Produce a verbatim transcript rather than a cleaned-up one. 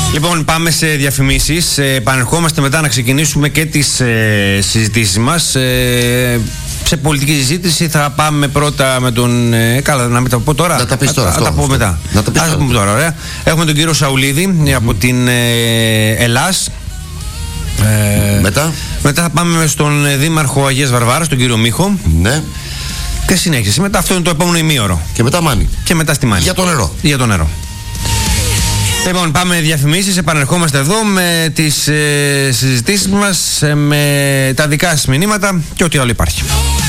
Λοιπόν, πάμε σε διαφημίσεις. Ε, επανερχόμαστε μετά να ξεκινήσουμε και τις ε, συζητήσεις μας. Ε, σε πολιτική συζήτηση θα πάμε πρώτα με τον. Ε, καλά, να μην τα πω τώρα. Να τα πεις τώρα. Θα τα πω μετά. Να τα πεις Ας τώρα. πούμε τώρα, ωραία. Έχουμε τον κύριο Σαουλίδη mm-hmm. από την ε, Ελλάς. Ε, μετά. Μετά θα πάμε στον Δήμαρχο Αγίας Βαρβάρας, τον κύριο Μίχο. Ναι. Και συνέχιση. Μετά αυτό είναι το επόμενο ημίωρο. Και μετά Μάνη. Και μετά στη Μάνη. Για το νερό. Για το νερό. Λοιπόν, πάμε διαφημίσεις, επανερχόμαστε εδώ με τις ε, συζητήσεις μας, ε, με τα δικά σας μηνύματα και ό,τι άλλο υπάρχει.